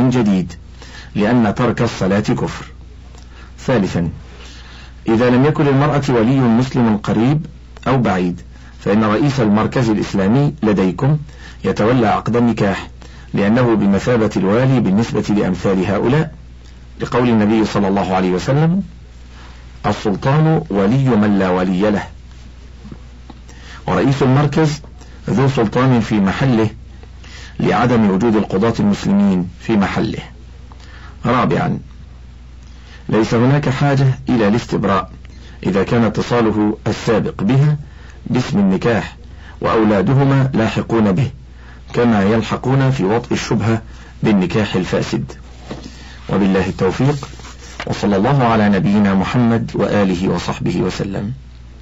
من جديد، لأن ترك الصلاة كفر. ثالثا، إذا لم يكن للمرأة ولي مسلم قريب أو بعيد، فإن رئيس المركز الإسلامي لديكم يتولى عقد النكاح، لأنه بمثابة الوالي بالنسبة لأمثال هؤلاء، لقول النبي صلى الله عليه وسلم: السلطان ولي من لا ولي له. ورئيس المركز ذو سلطان في محله، لعدم وجود القضاة المسلمين في محله. رابعا، ليس هناك حاجة إلى الاستبراء إذا كان اتصاله السابق بها باسم النكاح، وأولادهما لاحقون به، كما يلحقون في وطء الشبهة بالنكاح الفاسد. وبالله التوفيق، وصلى الله على نبينا محمد وآله وصحبه وسلم.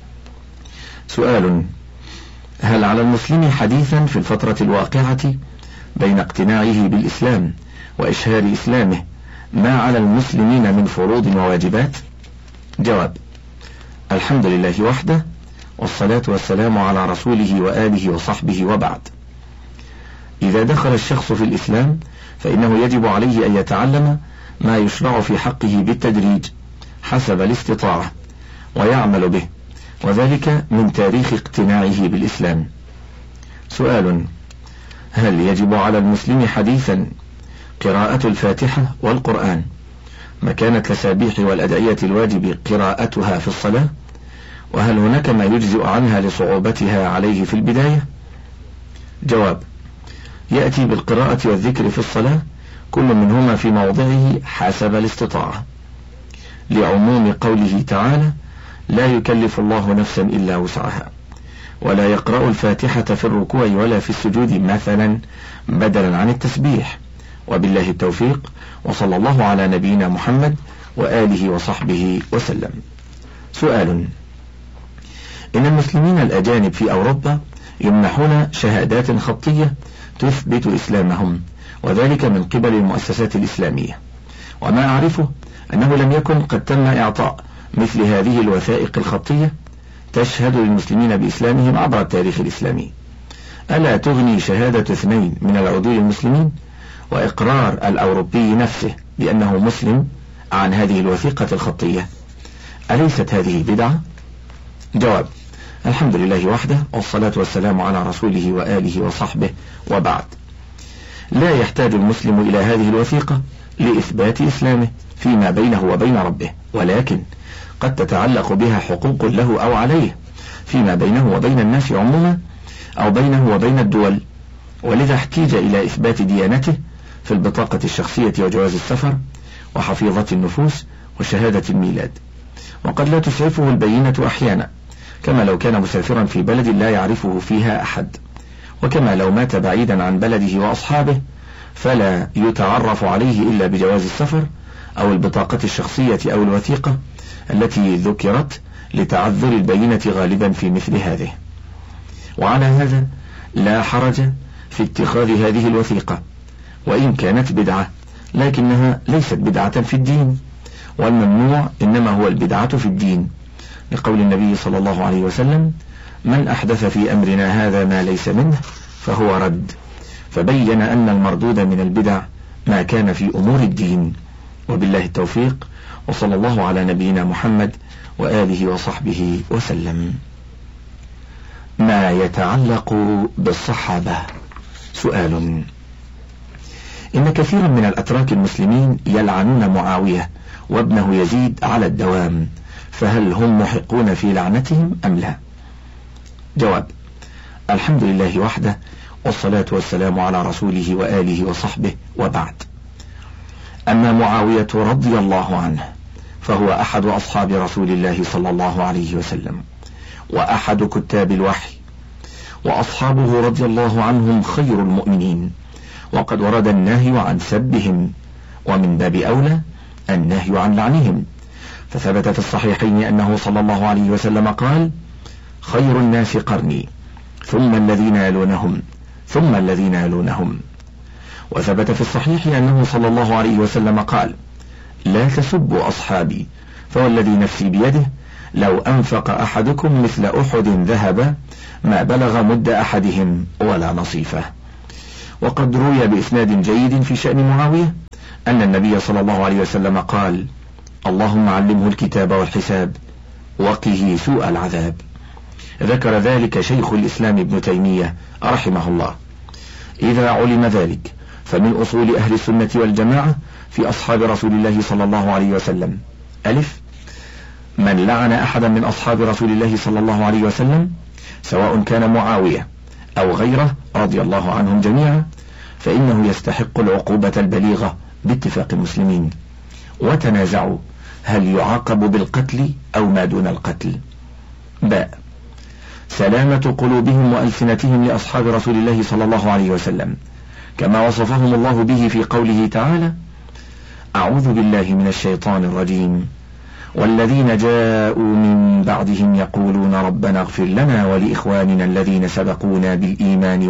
سؤال: هل على المسلم حديثا في الفترة الواقعة بين اقتناعه بالإسلام وإشهار إسلامه ما على المسلمين من فروض وواجبات؟ جواب: الحمد لله وحده، والصلاة والسلام على رسوله وآله وصحبه، وبعد. إذا دخل الشخص في الإسلام فإنه يجب عليه أن يتعلم ما يشرع في حقه بالتدريج حسب الاستطاعة ويعمل به، وذلك من تاريخ اقتناعه بالإسلام. سؤال: هل يجب على المسلم حديثا قراءة الفاتحة والقرآن مكان التسابيح والأدعية الواجب قراءتها في الصلاة؟ وهل هناك ما يجزئ عنها لصعوبتها عليه في البداية؟ جواب: يأتي بالقراءة والذكر في الصلاة كل منهما في موضعه حسب الاستطاعة، لعموم قوله تعالى: لا يكلف الله نفسا إلا وسعها. ولا يقرأ الفاتحة في الركوع ولا في السجود مثلا بدلا عن التسبيح. وبالله التوفيق، وصلى الله على نبينا محمد وآله وصحبه وسلم. سؤال: إن المسلمين الأجانب في أوروبا يمنحون شهادات خطية تثبت إسلامهم، وذلك من قبل المؤسسات الإسلامية، وما أعرفه أنه لم يكن قد تم إعطاء مثل هذه الوثائق الخطية تشهد للمسلمين بإسلامهم عبر التاريخ الإسلامي. ألا تغني شهادة اثنين من العدول المسلمين وإقرار الأوروبي نفسه بأنه مسلم عن هذه الوثيقة الخطية؟ أليست هذه بدعة؟ جواب: الحمد لله وحده، والصلاة والسلام على رسوله وآله وصحبه، وبعد. لا يحتاج المسلم إلى هذه الوثيقة لإثبات إسلامه فيما بينه وبين ربه، ولكن قد تتعلق بها حقوق له أو عليه فيما بينه وبين الناس عموما، أو بينه وبين الدول، ولذا احتيج إلى إثبات ديانته في البطاقة الشخصية وجواز السفر وحفيظة النفوس وشهادة الميلاد. وقد لا تسعفه البينة أحيانا، كما لو كان مسافرا في بلد لا يعرفه فيها أحد، وكما لو مات بعيدا عن بلده وأصحابه فلا يتعرف عليه إلا بجواز السفر أو البطاقة الشخصية أو الوثيقة التي ذكرت لتعذر البينة غالبا في مثل هذه. وعلى هذا لا حرج في اتخاذ هذه الوثيقة، وإن كانت بدعة لكنها ليست بدعة في الدين، والممنوع إنما هو البدعة في الدين، لقول النبي صلى الله عليه وسلم: من أحدث في أمرنا هذا ما ليس منه فهو رد. فبين أن المردود من البدع ما كان في أمور الدين. وبالله التوفيق، وصلى الله على نبينا محمد وآله وصحبه وسلم. ما يتعلق بالصحابة. سؤال: إن كثيرا من الأتراك المسلمين يلعنون معاوية وابنه يزيد على الدوام، فهل هم محقون في لعنتهم أم لا؟ جواب: الحمد لله وحده، والصلاة والسلام على رسوله وآله وصحبه، وبعد. أما معاوية رضي الله عنه فهو أحد أصحاب رسول الله صلى الله عليه وسلم، وأحد كتاب الوحي، وأصحابه رضي الله عنهم خير المؤمنين، وقد ورد النهي عن سبهم، ومن باب أولى النهي عن لعنهم، فثبت في الصحيحين أنه صلى الله عليه وسلم قال: خير الناس قرني، ثم الذين يلونهم، ثم الذين يلونهم. وثبت في الصحيح أنه صلى الله عليه وسلم قال: لا تسبوا أصحابي، فوالذي نفسي بيده لو أنفق أحدكم مثل أحد ذهب ما بلغ مد أحدهم ولا نصيفه. وقد روي بإسناد جيد في شأن معاوية أن النبي صلى الله عليه وسلم قال: اللهم علمه الكتاب والحساب وقه سوء العذاب. ذكر ذلك شيخ الإسلام ابن تيمية رحمه الله. إذا علم ذلك فمن أصول أهل السنة والجماعة في أصحاب رسول الله صلى الله عليه وسلم: ألف، من لعن أحدا من أصحاب رسول الله صلى الله عليه وسلم سواء كان معاوية أو غيره رضي الله عنهم جميعا فإنه يستحق العقوبة البليغة باتفاق المسلمين. وتنازعوا هل يعاقب بالقتل أو ما دون القتل. باء، سلامة قلوبهم وألسنتهم لأصحاب رسول الله صلى الله عليه وسلم كما وصفهم الله به في قوله تعالى: أعوذ بالله من الشيطان الرجيم، والذين جاءوا من بعدهم يقولون ربنا اغفر لنا ولإخواننا الذين سبقونا بالإيمان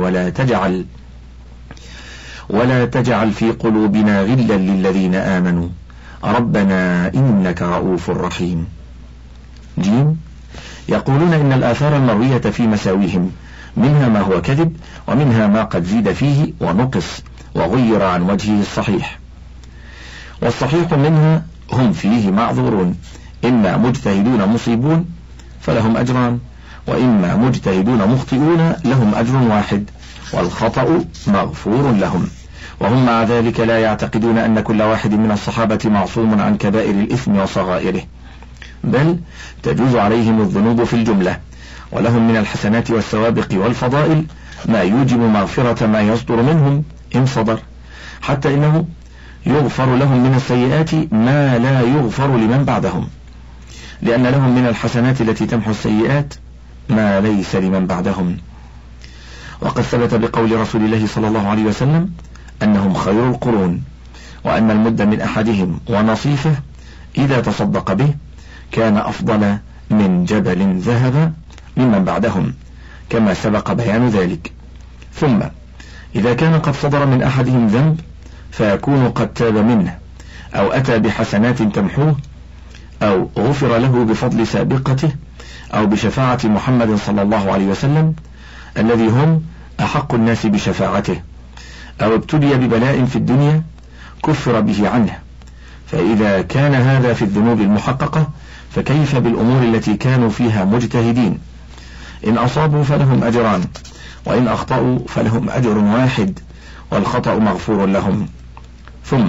ولا تجعل في قلوبنا غلا للذين آمنوا ربنا إنك رؤوف رحيم. جيم، يقولون إن الآثار المروية في مساويهم منها ما هو كذب ومنها ما قد زيد فيه ونقص وغير عن وجهه الصحيح، والصحيح منها هم فيه معذورون، إما مجتهدون مصيبون فلهم أجران، وإما مجتهدون مخطئون لهم أجر واحد، والخطأ مغفور لهم. وهم مع ذلك لا يعتقدون أن كل واحد من الصحابة معصوم عن كبائر الإثم وصغائره، بل تجوز عليهم الذنوب في الجملة، ولهم من الحسنات والسوابق والفضائل ما يوجب مغفرة ما يصدر منهم إن صدر، حتى إنه يغفر لهم من السيئات ما لا يغفر لمن بعدهم، لأن لهم من الحسنات التي تمحو السيئات ما ليس لمن بعدهم. وقد ثبت بقول رسول الله صلى الله عليه وسلم أنهم خير القرون، وأن المد من أحدهم ونصيفه إذا تصدق به كان أفضل من جبل ذهب ممن بعدهم، كما سبق بيان ذلك. ثم إذا كان قد صدر من أحدهم ذنب فيكون قد تاب منه أو أتى بحسنات تمحوه أو غفر له بفضل سابقته أو بشفاعة محمد صلى الله عليه وسلم الذي هم أحق الناس بشفاعته، أو ابتلي ببلاء في الدنيا كفر به عنه. فإذا كان هذا في الذنوب المحققة فكيف بالأمور التي كانوا فيها مجتهدين؟ إن أصابوا فلهم أجران، وإن أخطأوا فلهم أجر واحد، والخطأ مغفور لهم. ثم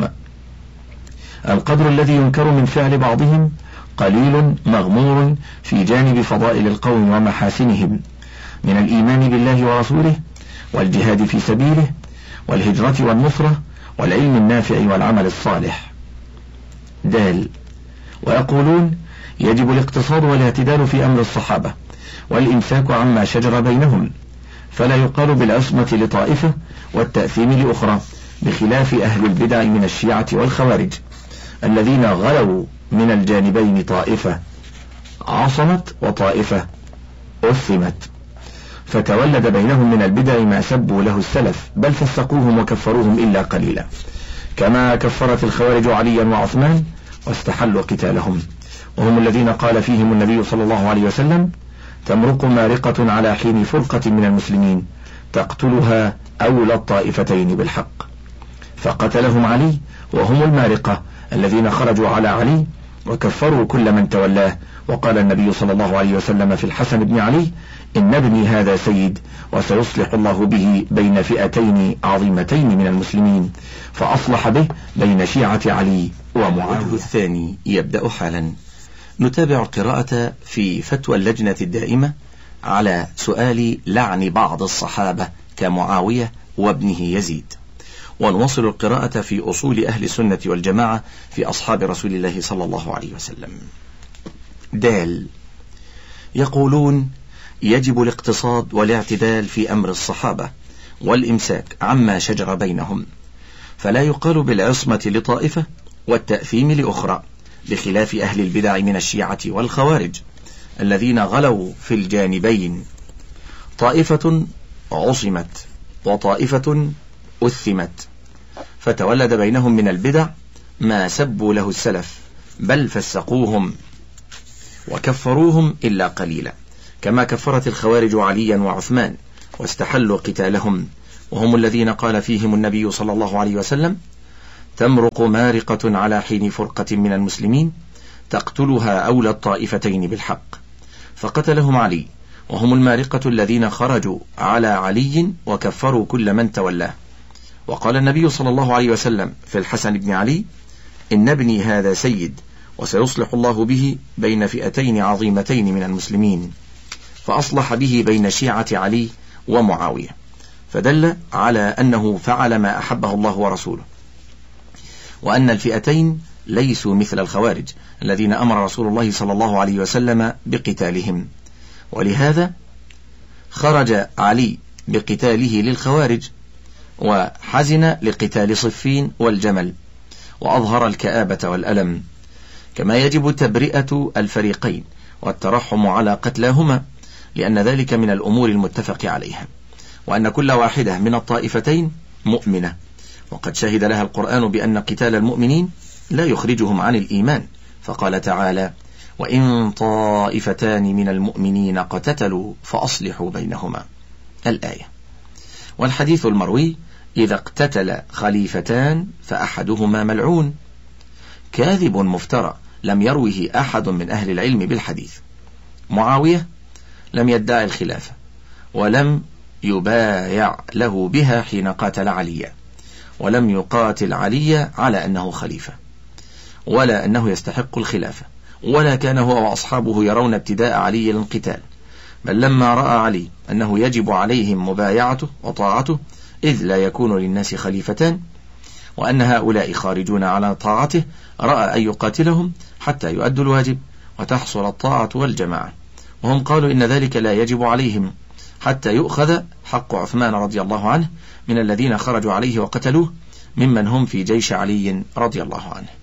القدر الذي ينكر من فعل بعضهم قليل مغمور في جانب فضائل القوم ومحاسنهم من الإيمان بالله ورسوله والجهاد في سبيله والهجرة والنصرة والعلم النافع والعمل الصالح. دال، ويقولون يجب الاقتصاد والاعتدال في أمر الصحابة والإمساك عما شجر بينهم، فلا يقال بالعصمة لطائفة والتأثيم لأخرى، بخلاف أهل البدع من الشيعة والخوارج الذين غلوا من الجانبين، طائفة عصمت وطائفة أثمت، فتولد بينهم من البدع ما سبوا له السلف، بل فسقوهم وكفروهم إلا قليلا، كما كفرت الخوارج عليا وعثمان واستحلوا قتالهم، وهم الذين قال فيهم النبي صلى الله عليه وسلم: تمرق مارقة على حين فرقة من المسلمين تقتلها أولى الطائفتين بالحق، فقتلهم علي وهم المارقة الذين خرجوا على علي وكفروا كل من تولاه. وقال النبي صلى الله عليه وسلم في الحسن بن علي: إن ابني هذا سيد وسيصلح الله به بين فئتين عظيمتين من المسلمين، فأصلح به بين شيعة علي ومعاوية. الثاني يبدأ حالا. نتابع القراءة في فتوى اللجنة الدائمة على سؤال لعن بعض الصحابة كمعاوية وابنه يزيد، ونواصل القراءة في أصول أهل السنة والجماعة في أصحاب رسول الله صلى الله عليه وسلم. دال، يقولون يجب الاقتصاد والاعتدال في أمر الصحابة والإمساك عما شجر بينهم، فلا يقال بالعصمة لطائفة والتأثيم لأخرى، بخلاف أهل البدع من الشيعة والخوارج الذين غلوا في الجانبين، طائفة عصمت وطائفة أثمت، فتولد بينهم من البدع ما سبوا له السلف، بل فسقوهم وكفروهم إلا قليلا، كما كفرت الخوارج عليا وعثمان واستحلوا قتالهم، وهم الذين قال فيهم النبي صلى الله عليه وسلم: تمرق مارقة على حين فرقة من المسلمين تقتلها أولى الطائفتين بالحق، فقتلهم علي، وهم المارقة الذين خرجوا على علي وكفروا كل من تولاه. وقال النبي صلى الله عليه وسلم في الحسن بن علي: إن ابني هذا سيد، وسيصلح الله به بين فئتين عظيمتين من المسلمين. فأصلح به بين شيعة علي ومعاوية، فدل على أنه فعل ما أحبه الله ورسوله، وأن الفئتين ليسوا مثل الخوارج الذين أمر رسول الله صلى الله عليه وسلم بقتالهم. ولهذا خرج علي بقتاله للخوارج، وحزن لقتال صفين والجمل، وأظهر الكآبة والألم. كما يجب تبرئة الفريقين والترحم على قتلاهما، لأن ذلك من الأمور المتفق عليها، وأن كل واحدة من الطائفتين مؤمنة، وقد شهد لها القرآن بأن قتال المؤمنين لا يخرجهم عن الإيمان، فقال تعالى: وإن طائفتان من المؤمنين اقتتلوا فأصلحوا بينهما، الآية. والحديث المروي: إذا اقتتل خليفتان فأحدهما ملعون، كاذب مفترى لم يروه أحد من أهل العلم بالحديث. معاوية لم يدعي الخلافة، ولم يبايع له بها حين قاتل عليا، ولم يقاتل علي على أنه خليفة، ولا أنه يستحق الخلافة، ولا كان هو وأصحابه يرون ابتداء علي للقتال، بل لما رأى علي أنه يجب عليهم مبايعته وطاعته إذ لا يكون للناس خليفتان، وأن هؤلاء خارجون على طاعته، رأى أن يقاتلهم حتى يؤدوا الواجب وتحصل الطاعة والجماعة، وهم قالوا إن ذلك لا يجب عليهم حتى يؤخذ حق عثمان رضي الله عنه من الذين خرجوا عليه وقتلوه، ممن هم في جيش علي رضي الله عنه.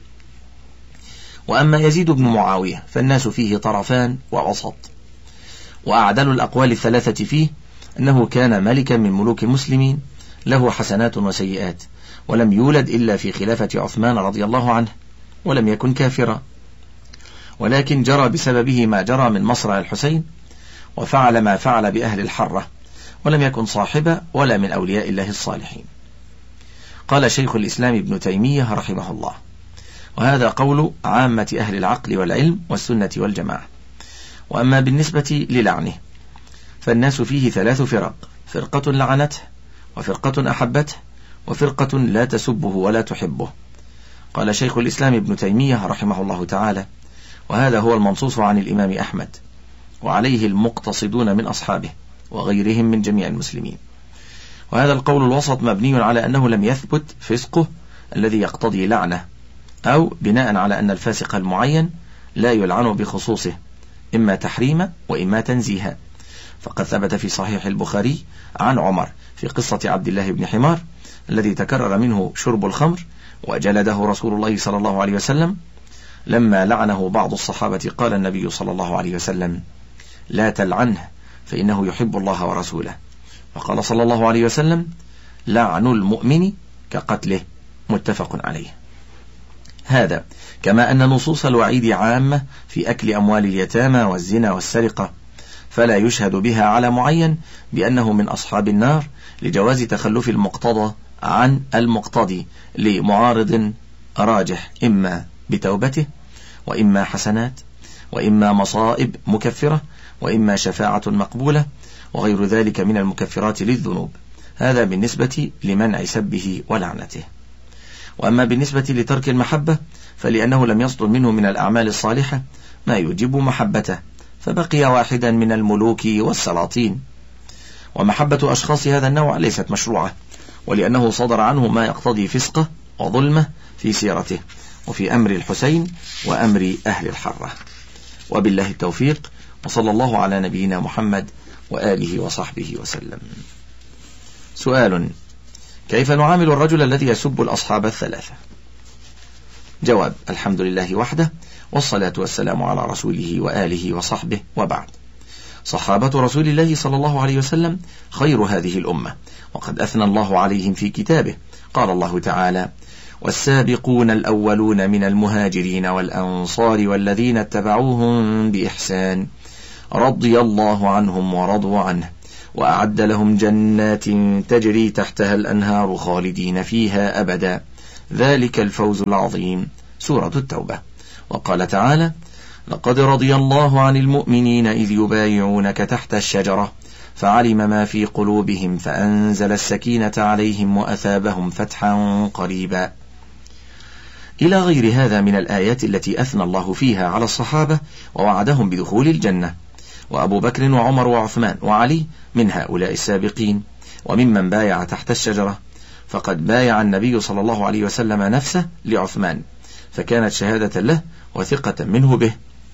وأما يزيد بن معاوية فالناس فيه طرفان ووسط، وأعدل الأقوال الثلاثة فيه أنه كان ملكا من ملوك المسلمين له حسنات وسيئات، ولم يولد إلا في خلافة عثمان رضي الله عنه، ولم يكن كافرا، ولكن جرى بسببه ما جرى من مصرع الحسين، وفعل ما فعل بأهل الحرة، ولم يكن صاحبا ولا من أولياء الله الصالحين. قال شيخ الإسلام ابن تيمية رحمه الله: وهذا قول عامة أهل العقل والعلم والسنة والجماعة. وأما بالنسبة للعنه فالناس فيه ثلاث فرق: فرقة لعنته، وفرقة أحبته، وفرقة لا تسبه ولا تحبه. قال شيخ الإسلام ابن تيمية رحمه الله تعالى: وهذا هو المنصوص عن الإمام أحمد، وعليه المقتصدون من أصحابه وغيرهم من جميع المسلمين. وهذا القول الوسط مبني على أنه لم يثبت فسقه الذي يقتضي لعنة، أو بناء على أن الفاسق المعين لا يلعن بخصوصه، إما تحريما وإما تنزيها. فقد ثبت في صحيح البخاري عن عمر في قصة عبد الله بن حمار الذي تكرر منه شرب الخمر وجلده رسول الله صلى الله عليه وسلم. لما لعنه بعض الصحابة قال النبي صلى الله عليه وسلم: لا تلعنه فإنه يحب الله ورسوله. وقال صلى الله عليه وسلم: لعن المؤمن كقتله، متفق عليه. هذا كما أن نصوص الوعيد عامة في أكل أموال اليتامى والزنا والسرقة، فلا يشهد بها على معين بأنه من أصحاب النار لجواز تخلف المقتضى عن المقتضي لمعارض راجح، إما بتوبته، وإما حسنات، وإما مصائب مكفرة، وإما شفاعة مقبولة، وغير ذلك من المكفرات للذنوب. هذا بالنسبة لمنع سبه ولعنته. وأما بالنسبة لترك المحبة فلأنه لم يصدر منه من الأعمال الصالحة ما يوجب محبته، فبقي واحدا من الملوك والسلاطين. ومحبة أشخاص هذا النوع ليست مشروعة، ولأنه صدر عنه ما يقتضي فسقه وظلمه في سيرته وفي أمر الحسين وأمر أهل الحرة. وبالله التوفيق، وصلى الله على نبينا محمد وآله وصحبه وسلم. سؤال: كيف نعامل الرجل الذي يسب الأصحاب الثلاثة؟ جواب: الحمد لله وحده، والصلاة والسلام على رسوله وآله وصحبه، وبعد. صحابة رسول الله صلى الله عليه وسلم خير هذه الأمة، وقد أثنى الله عليهم في كتابه. قال الله تعالى: والسابقون الأولون من المهاجرين والأنصار والذين اتبعوهم بإحسان رضي الله عنهم ورضوا عنه وأعد لهم جنات تجري تحتها الأنهار خالدين فيها أبدا ذلك الفوز العظيم. سورة التوبة. وقال تعالى: لقد رضي الله عن المؤمنين إذ يبايعونك تحت الشجرة فعلم ما في قلوبهم فأنزل السكينة عليهم وأثابهم فتحا قريبا. إلى غير هذا من الآيات التي أثنى الله فيها على الصحابة ووعدهم بدخول الجنة. وأبو بكر وعمر وعثمان وعلي من هؤلاء السابقين وممن بايع تحت الشجرة، فقد بايع النبي صلى الله عليه وسلم نفسه لعثمان، فكانت شهادة له وثقة منه به،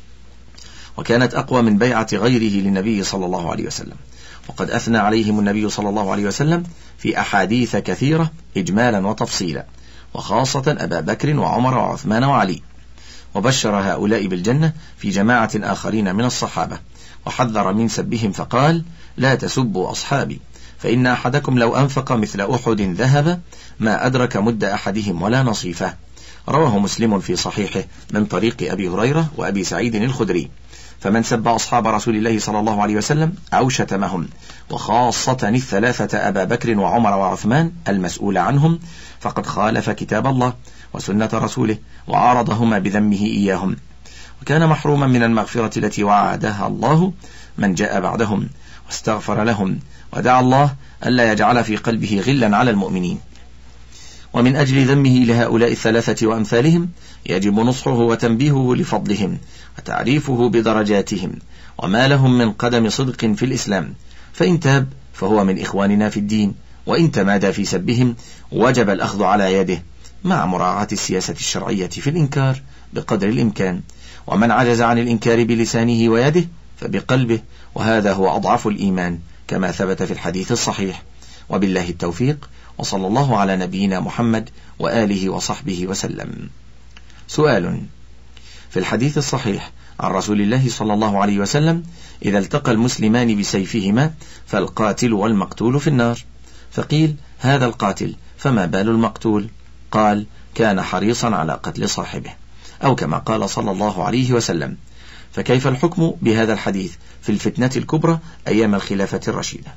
وكانت أقوى من بيعة غيره للنبي صلى الله عليه وسلم. وقد أثنى عليهم النبي صلى الله عليه وسلم في أحاديث كثيرة إجمالا وتفصيلا، وخاصة أبا بكر وعمر وعثمان وعلي، وبشر هؤلاء بالجنة في جماعة آخرين من الصحابة، وحذر من سبهم فقال: لا تسبوا أصحابي فإن أحدكم لو أنفق مثل أحد ذهب ما أدرك مد أحدهم ولا نصيفه. رواه مسلم في صحيحه من طريق أبي هريرة وأبي سعيد الخدري. فمن سب أصحاب رسول الله صلى الله عليه وسلم أو شتمهم، وخاصة الثلاثة أبا بكر وعمر وعثمان المسؤول عنهم، فقد خالف كتاب الله وسنة رسوله وعارضهما بذمه إياهم، وكان محروما من المغفرة التي وعدها الله من جاء بعدهم واستغفر لهم، ودعا الله ألا يجعل في قلبه غلا على المؤمنين. ومن أجل ذمه لهؤلاء الثلاثة وأمثالهم يجب نصحه وتنبيهه لفضلهم وتعريفه بدرجاتهم وما لهم من قدم صدق في الإسلام، فإن تاب فهو من إخواننا في الدين، وإن تمادى في سبهم وجب الأخذ على يده مع مراعاة السياسة الشرعية في الإنكار بقدر الإمكان، ومن عجز عن الإنكار بلسانه ويده فبقلبه، وهذا هو أضعف الإيمان كما ثبت في الحديث الصحيح. وبالله التوفيق، وصلى الله على نبينا محمد وآله وصحبه وسلم. سؤال: في الحديث الصحيح عن رسول الله صلى الله عليه وسلم: إذا التقى المسلمان بسيفهما فالقاتل والمقتول في النار، فقيل: هذا القاتل فما بال المقتول؟ قال: كان حريصا على قتل صاحبه، أو كما قال صلى الله عليه وسلم. فكيف الحكم بهذا الحديث في الفتنة الكبرى أيام الخلافة الرشيدة؟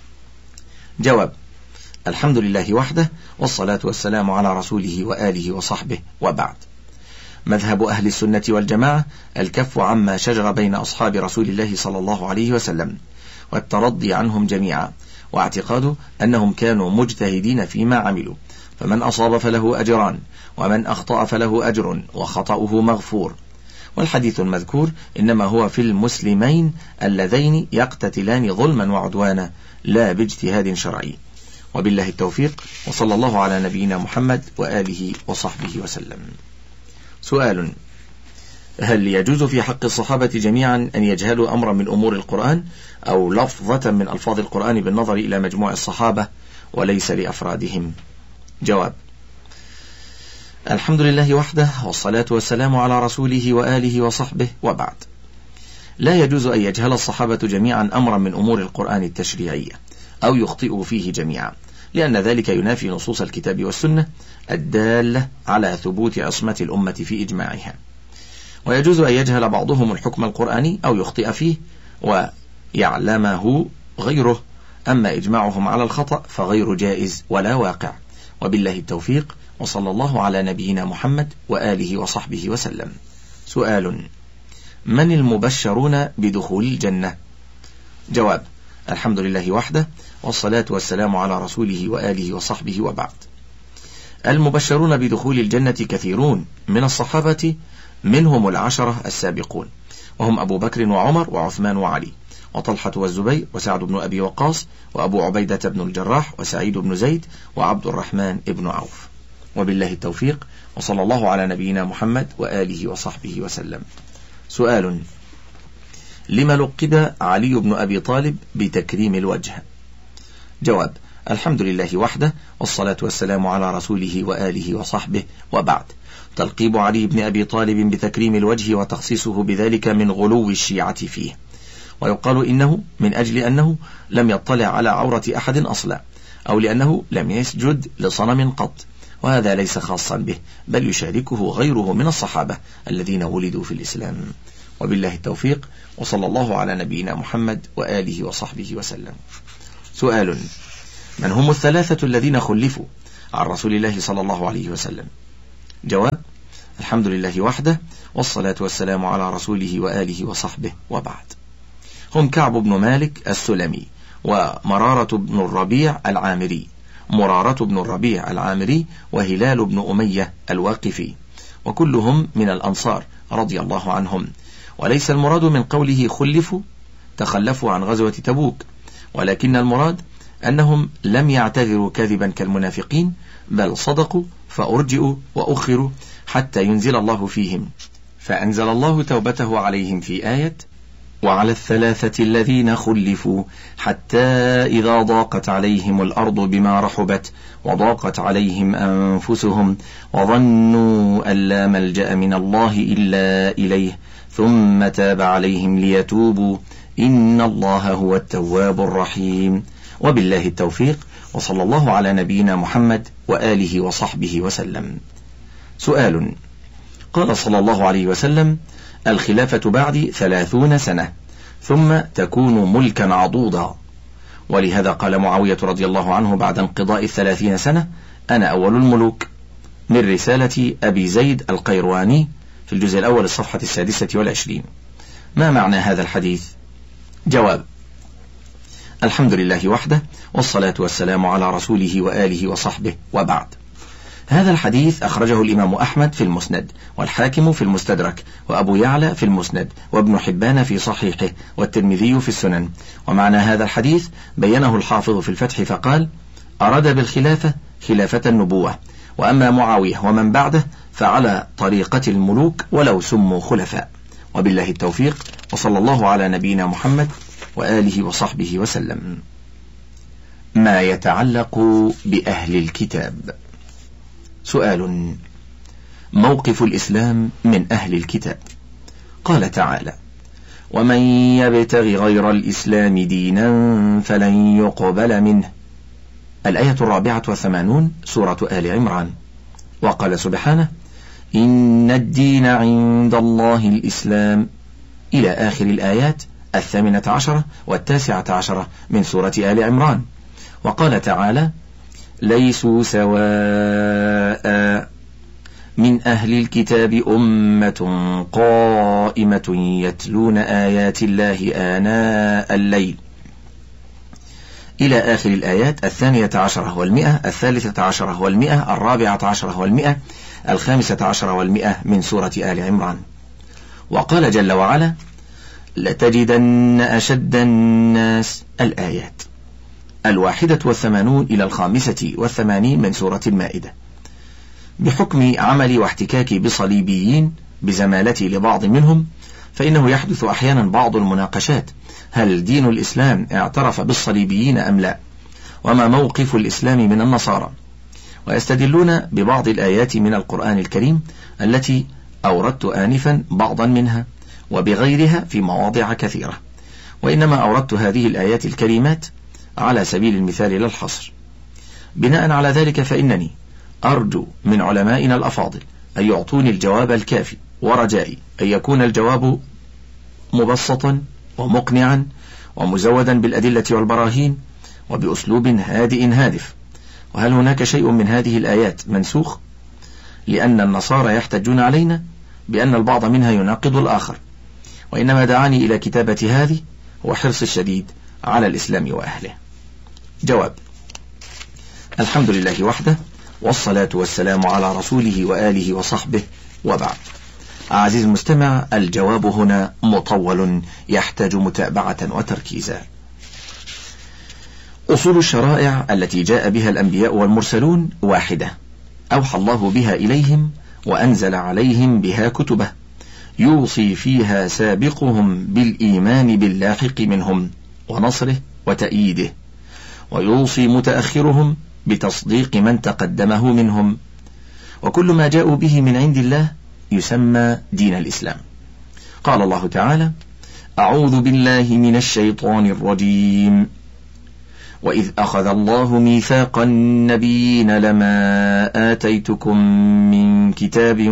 جواب: الحمد لله وحده، والصلاة والسلام على رسوله وآله وصحبه، وبعد. مذهب أهل السنة والجماعة الكف عما شجر بين أصحاب رسول الله صلى الله عليه وسلم، والترضي عنهم جميعا، واعتقاد أنهم كانوا مجتهدين فيما عملوا، فمن أصاب فله أجران، ومن أخطأ فله أجر وخطأه مغفور. والحديث المذكور إنما هو في المسلمين اللذين يقتتلان ظلما وعدوانا لا باجتهاد شرعي. وبالله التوفيق، وصلى الله على نبينا محمد وآله وصحبه وسلم. سؤال: هل يجوز في حق الصحابة جميعا أن يجهلوا أمرا من أمور القرآن أو لفظة من ألفاظ القرآن بالنظر إلى مجموع الصحابة وليس لأفرادهم؟ جواب: الحمد لله وحده، والصلاة والسلام على رسوله وآله وصحبه، وبعد. لا يجوز أن يجهل الصحابة جميعا أمرا من أمور القرآن التشريعية أو يخطئوا فيه جميعا، لأن ذلك ينافي نصوص الكتاب والسنة الدالة على ثبوت عصمة الأمة في إجماعها. ويجوز أن يجهل بعضهم الحكم القرآني أو يخطئ فيه ويعلمه غيره، أما إجماعهم على الخطأ فغير جائز ولا واقع. وبالله التوفيق، وصلى الله على نبينا محمد وآله وصحبه وسلم. سؤال: من المبشرون بدخول الجنة؟ جواب: الحمد لله وحده، والصلاة والسلام على رسوله وآله وصحبه، وبعد. المبشرون بدخول الجنة كثيرون من الصحابة، منهم 10 السابقون، وهم أبو بكر وعمر وعثمان وعلي وطلحة والزبير وسعد بن أبي وقاص وأبو عبيدة بن الجراح وسعيد بن زيد وعبد الرحمن بن عوف. وبالله التوفيق، وصلى الله على نبينا محمد وآله وصحبه وسلم. سؤال: لما لقب علي بن أبي طالب بتكريم الوجه؟ جواب: الحمد لله وحده، والصلاة والسلام على رسوله وآله وصحبه، وبعد. تلقيب علي بن أبي طالب بتكريم الوجه وتخصيصه بذلك من غلو الشيعة فيه، ويقال إنه من أجل أنه لم يطلع على عورة أحد أصلا، أو لأنه لم يسجد لصنم قط، وهذا ليس خاصا به، بل يشاركه غيره من الصحابة الذين ولدوا في الإسلام. وبالله التوفيق، وصلى الله على نبينا محمد وآله وصحبه وسلم. سؤال: من هم 3 الذين خلفوا عن رسول الله صلى الله عليه وسلم؟ جواب: الحمد لله وحده، والصلاة والسلام على رسوله وآله وصحبه، وبعد. هم كعب بن مالك السلمي، ومرارة بن الربيع العامري، مرارة بن الربيع العامري، وهلال بن أمية الواقفي، وكلهم من الأنصار رضي الله عنهم. وليس المراد من قوله خلفوا تخلفوا عن غزوة تبوك، ولكن المراد أنهم لم يعتذروا كذبا كالمنافقين، بل صدقوا فأرجئوا وأخروا حتى ينزل الله فيهم، فأنزل الله توبته عليهم في آية: وعلى الثلاثة الذين خلفوا حتى إذا ضاقت عليهم الأرض بما رحبت وضاقت عليهم أنفسهم وظنوا أن لا ملجأ من الله إلا إليه ثم تاب عليهم ليتوبوا إن الله هو التواب الرحيم. وبالله التوفيق، وصلى الله على نبينا محمد وآله وصحبه وسلم. سؤال: قال صلى الله عليه وسلم: الخلافة بعدي 30 سنة ثم تكون ملكا عضوضا، ولهذا قال معاوية رضي الله عنه بعد انقضاء 30 سنة: أنا أول الملوك، من رسالة أبي زيد القيرواني في الجزء الأول الصفحة 26. ما معنى هذا الحديث؟ جواب: الحمد لله وحده، والصلاة والسلام على رسوله وآله وصحبه، وبعد. هذا الحديث أخرجه الإمام أحمد في المسند، والحاكم في المستدرك، وأبو يعلى في المسند، وابن حبان في صحيحه، والترمذي في السنن. ومعنى هذا الحديث بينه الحافظ في الفتح فقال: أراد بالخلافة خلافة النبوة، وأما معاوية ومن بعده فعلى طريقة الملوك ولو سموا خلفاء. وبالله التوفيق، وصلى الله على نبينا محمد وآله وصحبه وسلم. ما يتعلق بأهل الكتاب. سؤال: موقف الإسلام من أهل الكتاب؟ قال تعالى: ومن يبتغ غير الإسلام دينا فلن يقبل منه، الآية 84 سورة آل عمران. وقال سبحانه: إن الدين عند الله الإسلام، إلى آخر الآيات 18 و19 من سورة آل عمران. وقال تعالى: ليسوا سواء من أهل الكتاب أمة قائمة يتلون آيات الله آناء الليل، إلى آخر الآيات 12 و100 13 و100 14 و100 15 و100 من سورة آل عمران. وقال جل وعلا: لتجدن أشد الناس، الآيات 81 إلى 85 من سورة المائدة. بحكم عملي واحتكاكي بصليبيين بزمالتي لبعض منهم، فإنه يحدث أحيانا بعض المناقشات: هل دين الإسلام اعترف بالصليبيين أم لا؟ وما موقف الإسلام من النصارى؟ ويستدلون ببعض الآيات من القرآن الكريم التي أوردت آنفا بعضا منها، وبغيرها في مواضع كثيرة، وإنما أوردت هذه الآيات الكريمات على سبيل المثال لا الحصر. بناء على ذلك فإنني أرجو من علمائنا الأفاضل أن يعطوني الجواب الكافي، ورجائي أن يكون الجواب مبسطا ومقنعا ومزودا بالأدلة والبراهين وبأسلوب هادئ هادف. وهل هناك شيء من هذه الآيات منسوخ؟ لأن النصارى يحتجون علينا بأن البعض منها يناقض الآخر، وإنما دعاني إلى كتابة هذه هو حرص الشديد على الإسلام وأهله. جواب: الحمد لله وحده، والصلاة والسلام على رسوله وآله وصحبه، وبعد. عزيز المستمع، الجواب هنا مطول يحتاج متابعة وتركيزا. أصول الشرائع التي جاء بها الأنبياء والمرسلون واحدة، أوحى الله بها إليهم وأنزل عليهم بها كتبه، يوصي فيها سابقهم بالإيمان باللاحق منهم ونصره وتأييده، ويوصي متأخرهم بتصديق من تقدمه منهم، وكل ما جاءوا به من عند الله يسمى دين الإسلام. قال الله تعالى: أعوذ بالله من الشيطان الرجيم: وإذ أخذ الله ميثاق النبيين لما آتيتكم من كتاب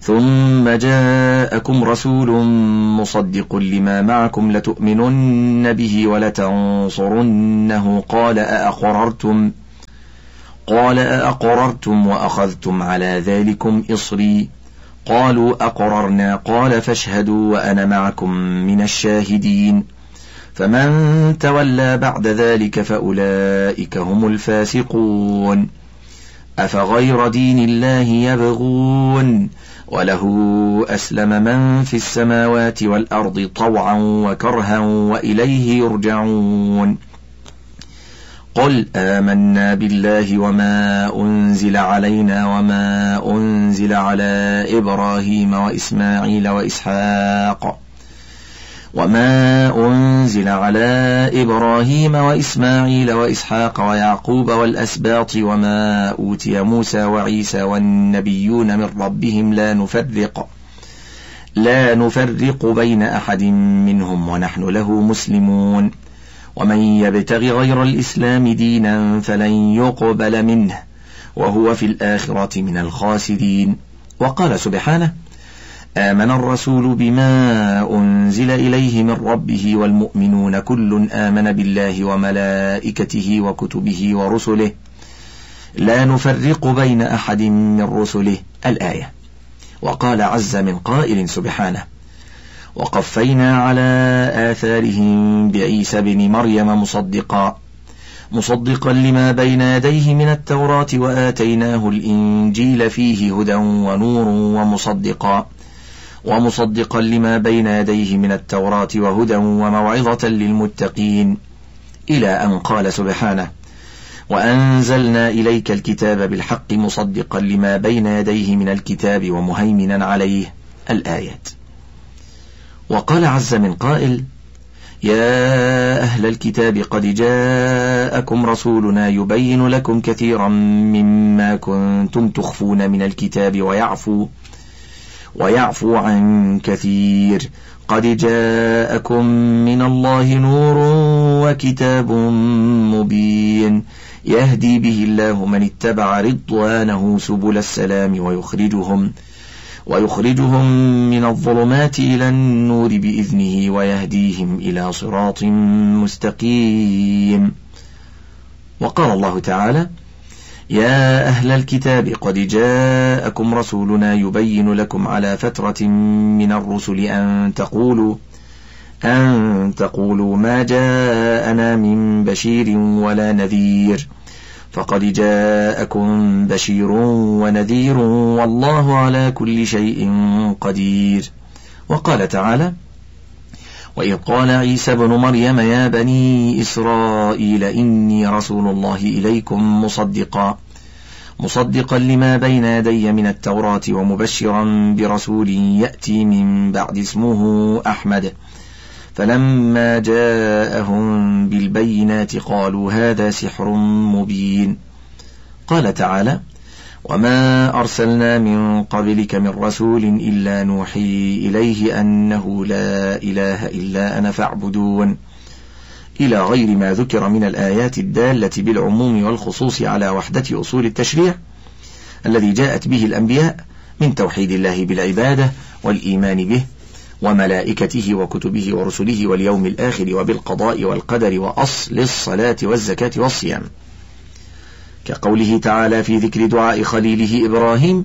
ثم جاءكم رسول مصدق لما معكم لتؤمنن به ولتنصرنه قال أأقررتم وأخذتم على ذلكم إصري قالوا أقررنا قال فاشهدوا وأنا معكم من الشاهدين فمن تولى بعد ذلك فأولئك هم الفاسقون أفغير دين الله يبغون وله أسلم من في السماوات والأرض طوعا وكرها وإليه يرجعون قل آمنا بالله وما أنزل علينا وما أنزل على إبراهيم وإسماعيل وإسحاق ويعقوب والأسباط وما أوتي موسى وعيسى والنبيون من ربهم لا نفرق بين أحد منهم ونحن له مسلمون ومن يبتغ غير الإسلام دينا فلن يقبل منه وهو في الآخرة من الخاسرين. وقال سبحانه آمن الرسول بما أنزل إليه من ربه والمؤمنون كل آمن بالله وملائكته وكتبه ورسله لا نفرق بين أحد من رسله الآية. وقال عز من قائل سبحانه وقفينا على آثارهم بعيسى بن مريم مصدقا لما بين يديه من التوراة وآتيناه الإنجيل فيه هدى ونور ومصدقا لما بين يديه من التوراة وهدى وموعظة للمتقين إلى أن قال سبحانه وأنزلنا إليك الكتاب بالحق مصدقا لما بين يديه من الكتاب ومهيمنا عليه الآيات. وقال عز من قائل يا أهل الكتاب قد جاءكم رسولنا يبين لكم كثيرا مما كنتم تخفون من الكتاب ويعفو عن كثير قد جاءكم من الله نور وكتاب مبين يهدي به الله من اتبع رضوانه سبل السلام ويخرجهم من الظلمات إلى النور بإذنه ويهديهم إلى صراط مستقيم. وقال الله تعالى يا أهل الكتاب قد جاءكم رسولنا يبين لكم على فترة من الرسل أن تقولوا ما جاءنا من بشير ولا نذير فقد جاءكم بشير ونذير والله على كل شيء قدير. وقال تعالى وإذ قال عيسى ابن مريم يا بني إسرائيل إني رسول الله إليكم مصدقا لما بين يدي من التوراة ومبشرا برسول يأتي من بعد اسمه أحمد فلما جاءهم بالبينات قالوا هذا سحر مبين. قال تعالى وما أرسلنا من قبلك من رسول إلا نوحي إليه أنه لا إله إلا أنا فاعبدون إلى غير ما ذكر من الآيات الدالة بالعموم والخصوص على وحدة أصول التشريع الذي جاءت به الأنبياء من توحيد الله بالعبادة والإيمان به وملائكته وكتبه ورسله واليوم الآخر وبالقضاء والقدر وأصل الصلاة والزكاة والصيام، كقوله تعالى في ذكر دعاء خليله إبراهيم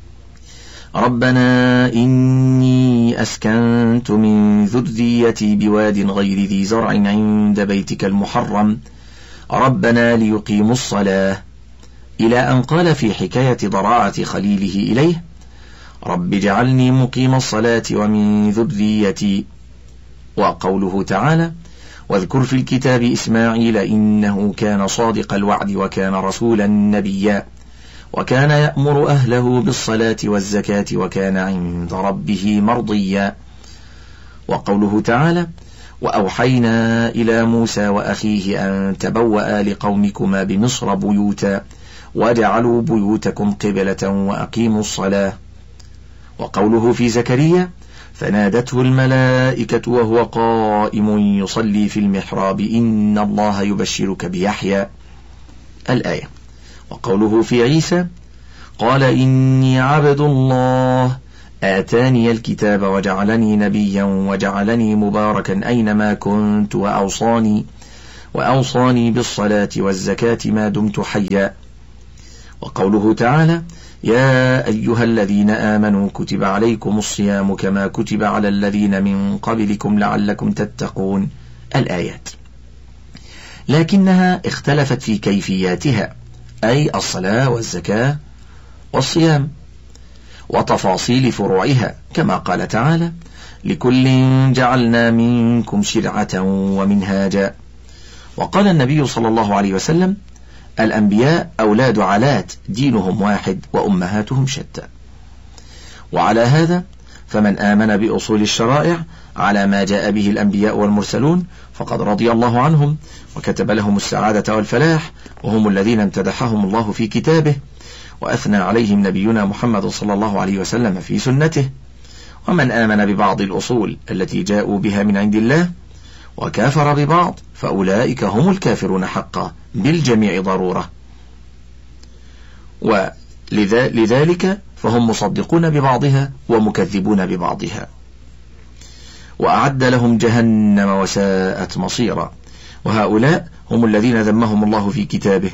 ربنا إني أسكنت من ذريتي بواد غير ذي زرع عند بيتك المحرم ربنا ليقيموا الصلاة، إلى أن قال في حكاية ضراعة خليله إليه رب اجعلني مقيم الصلاة ومن ذريتي. وقوله تعالى واذكر في الكتاب إسماعيل إنه كان صادق الوعد وكان رسولا نبيا وكان يأمر أهله بالصلاة والزكاة وكان عند ربه مرضيا. وقوله تعالى وأوحينا إلى موسى وأخيه أن تبوأ لقومكما بمصر بيوتا واجعلوا بيوتكم قبلة وأقيموا الصلاة. وقوله في زكريا فنادته الملائكة وهو قائم يصلي في المحراب إن الله يبشرك بيحيى الآية. وقوله في عيسى قال إني عبد الله آتاني الكتاب وجعلني نبيا وجعلني مباركا أينما كنت وأوصاني بالصلاة والزكاة ما دمت حيا. وقوله تعالى: يا أيها الذين آمنوا كتب عليكم الصيام كما كتب على الذين من قبلكم لعلكم تتقون، الآيات. لكنها اختلفت في كيفياتها، أي الصلاة والزكاة والصيام، وتفاصيل فروعها، كما قال تعالى: لكل جعلنا منكم شرعة ومنهاجا. وقال النبي صلى الله عليه وسلم: الأنبياء أولاد علات، دينهم واحد وأمهاتهم شتى. وعلى هذا فمن آمن بأصول الشرائع على ما جاء به الأنبياء والمرسلون فقد رضي الله عنهم وكتب لهم السعادة والفلاح، وهم الذين امتدحهم الله في كتابه وأثنى عليهم نبينا محمد صلى الله عليه وسلم في سنته. ومن آمن ببعض الأصول التي جاءوا بها من عند الله وكافر ببعض فأولئك هم الكافرون حقا بالجميع ضرورة، ولذلك فهم مصدقون ببعضها ومكذبون ببعضها. وأعد لهم جهنم وساءت مصيرا. وهؤلاء هم الذين ذمهم الله في كتابه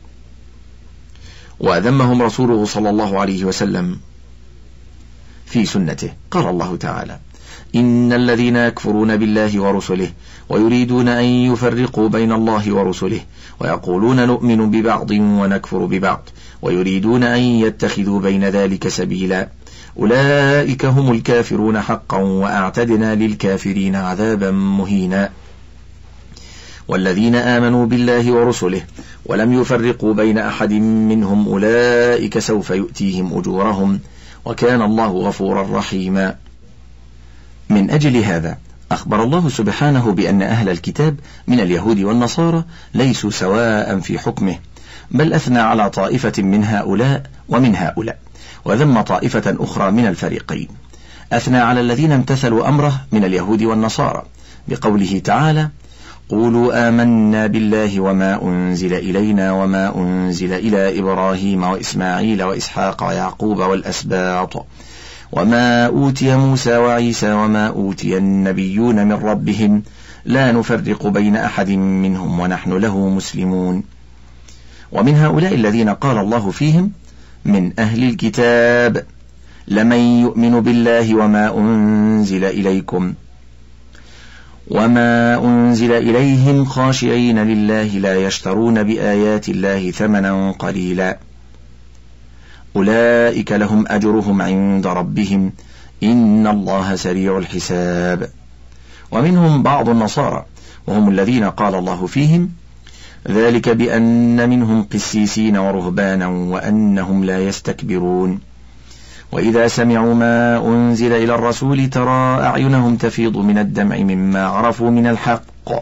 وذمهم رسوله صلى الله عليه وسلم في سنته. قال الله تعالى: إن الذين يكفرون بالله ورسله ويريدون أن يفرقوا بين الله ورسله ويقولون نؤمن ببعض ونكفر ببعض ويريدون أن يتخذوا بين ذلك سبيلا أولئك هم الكافرون حقا وأعتدنا للكافرين عذابا مهينا. والذين آمنوا بالله ورسله ولم يفرقوا بين أحد منهم أولئك سوف يؤتيهم أجورهم وكان الله غفورا رحيما. من أجل هذا أخبر الله سبحانه بأن أهل الكتاب من اليهود والنصارى ليسوا سواء في حكمه، بل أثنى على طائفة من هؤلاء ومن هؤلاء، وذم طائفة أخرى من الفريقين. أثنى على الذين امتثلوا أمره من اليهود والنصارى بقوله تعالى: قولوا آمنا بالله وما أنزل إلينا وما أنزل إلى إبراهيم وإسماعيل وإسحاق ويعقوب والأسباط وما أوتي موسى وعيسى وما أوتي النبيون من ربهم لا نفرق بين أحد منهم ونحن له مسلمون. ومن هؤلاء الذين قال الله فيهم: من أهل الكتاب لمن يؤمن بالله وما أنزل إليكم وما أنزل إليهم خاشعين لله لا يشترون بآيات الله ثمنا قليلا أولئك لهم أجرهم عند ربهم إن الله سريع الحساب. ومنهم بعض النصارى وهم الذين قال الله فيهم: ذلك بأن منهم قسيسين ورهبانا وأنهم لا يستكبرون وإذا سمعوا ما أنزل إلى الرسول ترى أعينهم تفيض من الدمع مما عرفوا من الحق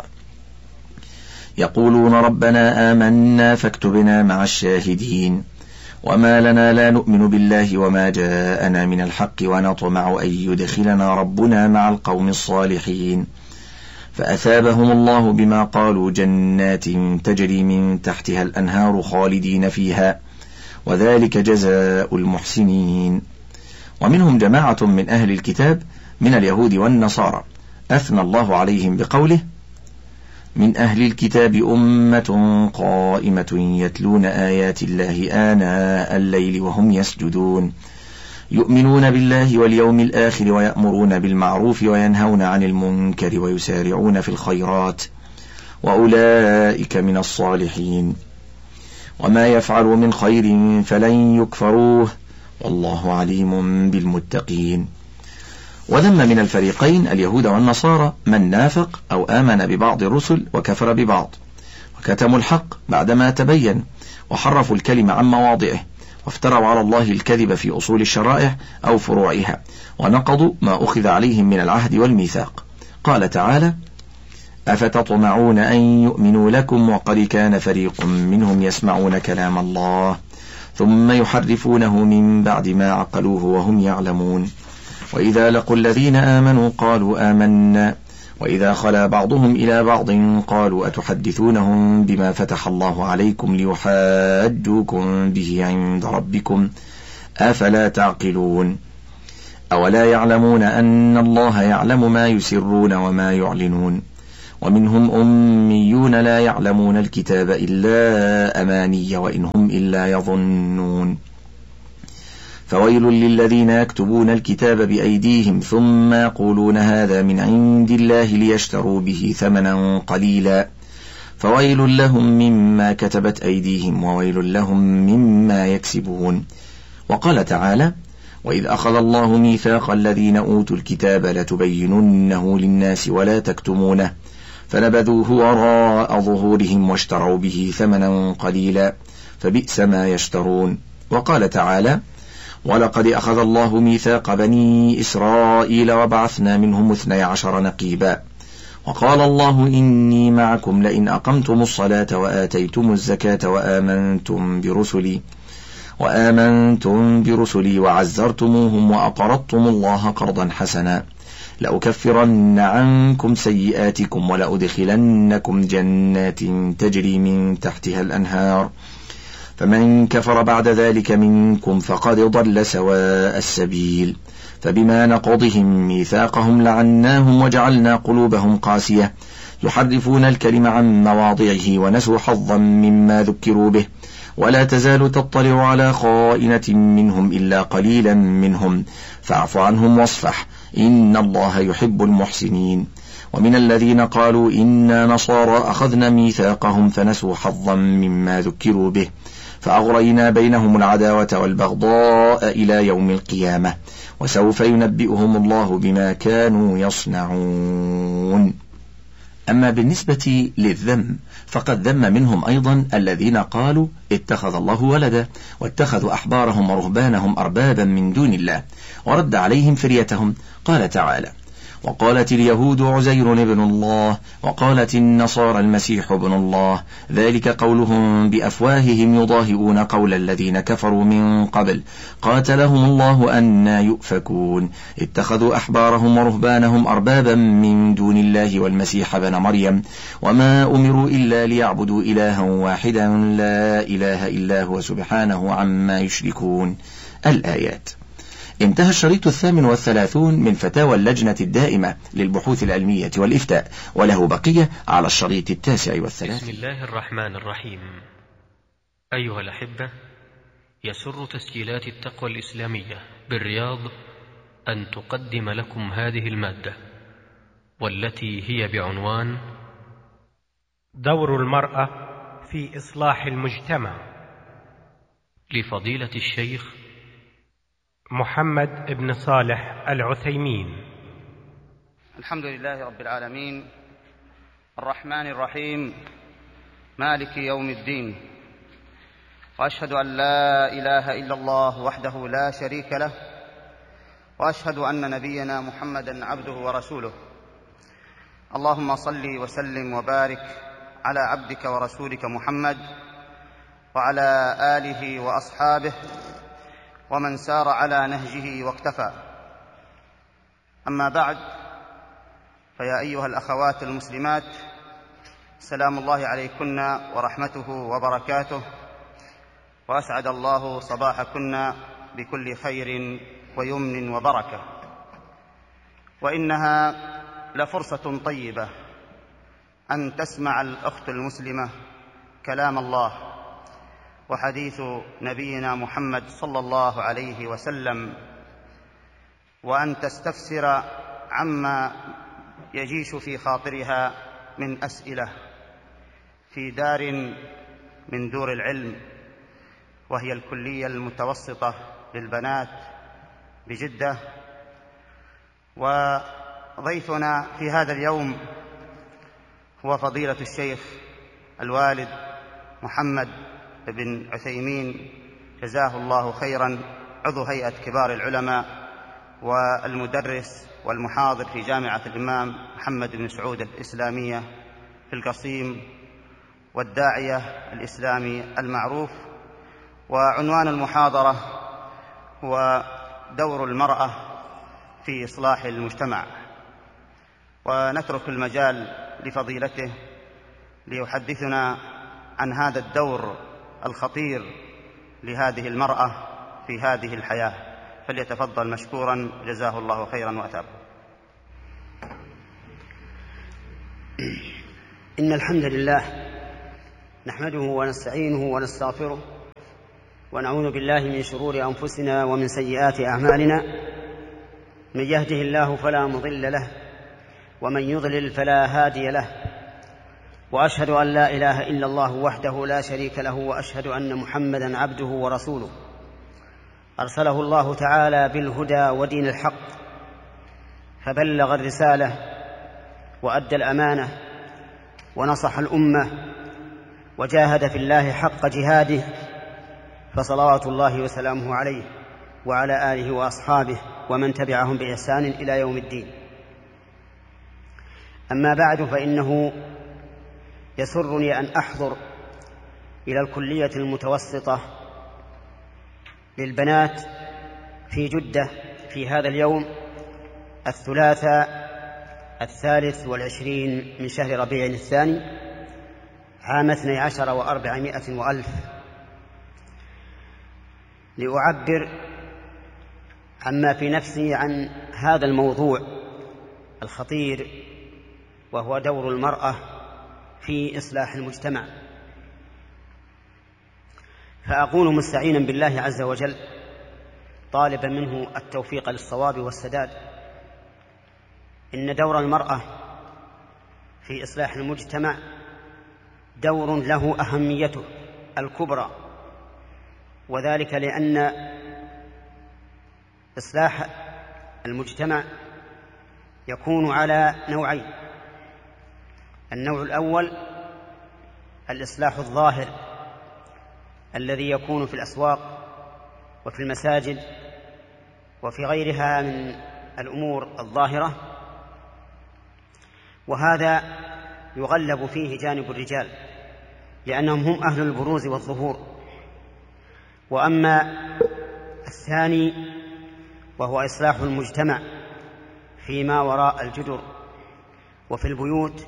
يقولون ربنا آمنا فاكتبنا مع الشاهدين وما لنا لا نؤمن بالله وما جاءنا من الحق ونطمع أن يدخلنا ربنا مع القوم الصالحين فأثابهم الله بما قالوا جنات تجري من تحتها الأنهار خالدين فيها وذلك جزاء المحسنين. ومنهم جماعة من أهل الكتاب من اليهود والنصارى أثنى الله عليهم بقوله: من أهل الكتاب أمة قائمة يتلون آيات الله آناء الليل وهم يسجدون يؤمنون بالله واليوم الآخر ويأمرون بالمعروف وينهون عن المنكر ويسارعون في الخيرات وأولئك من الصالحين وما يفعلوا من خير فلن يكفروه والله عليم بالمتقين. وذم من الفريقين اليهود والنصارى من نافق أو آمن ببعض الرسل وكفر ببعض وكتموا الحق بعدما تبين وحرفوا الكلمة عن مواضعه وافتروا على الله الكذب في أصول الشرائع أو فروعها ونقضوا ما أخذ عليهم من العهد والميثاق. قال تعالى: أفتطمعون أن يؤمنوا لكم وقد كان فريق منهم يسمعون كلام الله ثم يحرفونه من بعد ما عقلوه وهم يعلمون وإذا لقوا الذين آمنوا قالوا آمنا وإذا خلا بعضهم إلى بعض قالوا أتحدثونهم بما فتح الله عليكم ليحاجوكم به عند ربكم أفلا تعقلون. أولا يعلمون أن الله يعلم ما يسرون وما يعلنون ومنهم أميون لا يعلمون الكتاب إلا أماني وإن هم إلا يظنون فويل للذين يكتبون الكتاب بأيديهم ثم يقولون هذا من عند الله ليشتروا به ثمنا قليلا فويل لهم مما كتبت أيديهم وويل لهم مما يكسبون. وقال تعالى وإذ أخذ الله ميثاق الذين أوتوا الكتاب لتبيننه للناس ولا تكتمونه فنبذوه وراء ظهورهم واشتروا به ثمنا قليلا فبئس ما يشترون. وقال تعالى ولقد أخذ الله ميثاق بني إسرائيل وبعثنا منهم 12 نقيبا وقال الله إني معكم لئن أقمتم الصلاة وآتيتم الزكاة وآمنتم برسلي وعزرتموهم وأقرضتم الله قرضا حسنا لأكفرن عنكم سيئاتكم ولأدخلنكم جنات تجري من تحتها الأنهار فمن كفر بعد ذلك منكم فقد ضل سواء السبيل فبما نقضهم ميثاقهم لعناهم وجعلنا قلوبهم قاسية يحرفون الكلم عن مواضعه ونسوا حظا مما ذكروا به ولا تزال تطلع على خائنة منهم إلا قليلا منهم فاعف عنهم واصفح إن الله يحب المحسنين. ومن الذين قالوا إنا نصارى أخذنا ميثاقهم فنسوا حظا مما ذكروا به فأغرينا بينهم العداوة والبغضاء إلى يوم القيامة وسوف ينبئهم الله بما كانوا يصنعون. أما بالنسبة للذم فقد ذم منهم أيضا الذين قالوا اتخذ الله ولدا واتخذوا أحبارهم ورهبانهم أربابا من دون الله ورد عليهم فريتهم. قال تعالى وقالت اليهود عزير ابن الله وقالت النصارى المسيح ابن الله ذلك قولهم بأفواههم يضاهئون قول الذين كفروا من قبل قاتلهم الله أنى يؤفكون اتخذوا أحبارهم ورهبانهم أربابا من دون الله والمسيح ابن مريم وما أمروا إلا ليعبدوا إلها واحدا لا إله إلا هو سبحانه عما يشركون. الآيات. انتهى الشريط 38 من فتاوى اللجنة الدائمة للبحوث العلمية والإفتاء وله بقية على الشريط 39. بسم الله الرحمن الرحيم. أيها الأحبة، يسر تسجيلات التقوى الإسلامية بالرياض أن تقدم لكم هذه المادة والتي هي بعنوان دور المرأة في إصلاح المجتمع لفضيلة الشيخ محمد بن صالح العثيمين. الحمد لله رب العالمين الرحمن الرحيم مالك يوم الدين، وأشهد أن لا إله إلا الله وحده لا شريك له، وأشهد أن نبينا محمدا عبده ورسوله. اللهم صل وسلم وبارك على عبدك ورسولك محمد وعلى آله وأصحابه ومن سار على نهجه واقتفى. أما بعد، فيا أيها الأخوات المسلمات، سلام الله عليكن ورحمته وبركاته، وأسعد الله صباحكن بكل خير ويمن وبركة. وإنها لفرصة طيبة أن تسمع الأخت المسلمة كلام الله وحديث نبينا محمد صلى الله عليه وسلم، وأن تستفسر عما يجيش في خاطرها من أسئلة في دار من دور العلم، وهي الكلية المتوسطة للبنات بجدة. وضيفنا في هذا اليوم هو فضيلة الشيخ الوالد محمد بن عثيمين، جزاه الله خيرا، عضو هيئة كبار العلماء والمدرس والمحاضر في جامعة الإمام محمد بن سعود الإسلامية في القصيم، والداعية الإسلامي المعروف. وعنوان المحاضرة هو دور المرأة في إصلاح المجتمع. ونترك المجال لفضيلته ليحدثنا عن هذا الدور الخطير لهذه المرأة في هذه الحياة. فليتفضل مشكورا جزاه الله خيرا وأثابه. إن الحمد لله نحمده ونستعينه ونستغفره ونعوذ بالله من شرور أنفسنا ومن سيئات أعمالنا، من يهده الله فلا مضل له ومن يضلل فلا هادي له، وأشهد أن لا إله إلا الله وحده لا شريك له، وأشهد أن محمدا عبده ورسوله أرسله الله تعالى بالهدى ودين الحق، فبلغ الرسالة وأدى الأمانة ونصح الأمة وجاهد في الله حق جهاده، فصلوات الله وسلامه عليه وعلى آله وأصحابه ومن تبعهم بإحسان إلى يوم الدين. أما بعد، فإنه يسرني أن أحضر إلى الكلية المتوسطة للبنات في جدة في هذا اليوم الثلاثاء 23 من شهر ربيع الثاني عام 12 و400 وألف، لأعبر عما في نفسي عن هذا الموضوع الخطير، وهو دور المرأة في إصلاح المجتمع. فأقول مستعينا بالله عز وجل طالبا منه التوفيق للصواب والسداد، إن دور المرأة في إصلاح المجتمع دور له أهميته الكبرى، وذلك لأن إصلاح المجتمع يكون على نوعين: النوع الأول الإصلاح الظاهر الذي يكون في الأسواق وفي المساجد وفي غيرها من الأمور الظاهرة، وهذا يغلب فيه جانب الرجال لأنهم هم أهل البروز والظهور. وأما الثاني وهو إصلاح المجتمع فيما وراء الجدر وفي البيوت،